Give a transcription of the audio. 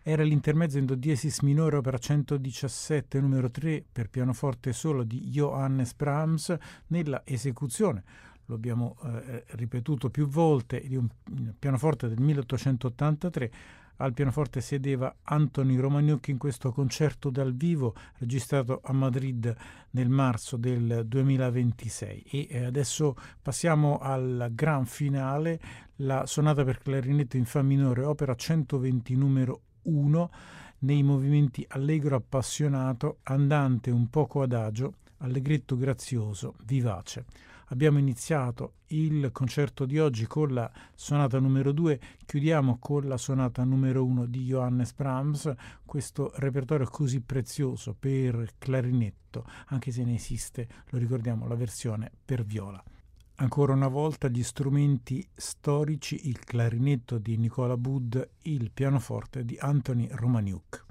era l'intermezzo in do diesis minore opera 117 numero 3 per pianoforte solo di Johannes Brahms nella esecuzione, lo abbiamo ripetuto più volte, di un pianoforte del 1883. Al pianoforte sedeva Anthony Romaniuk in questo concerto dal vivo registrato a Madrid nel marzo del 2026. E adesso passiamo al gran finale, la sonata per clarinetto in fa minore, opera 120 numero 1, nei movimenti allegro appassionato, andante un poco adagio, allegretto grazioso, vivace. Abbiamo iniziato il concerto di oggi con la sonata numero 2, chiudiamo con la sonata numero 1 di Johannes Brahms, questo repertorio così prezioso per clarinetto, anche se ne esiste, lo ricordiamo, la versione per viola. Ancora una volta gli strumenti storici, il clarinetto di Nicola Budd, il pianoforte di Anthony Romaniuk.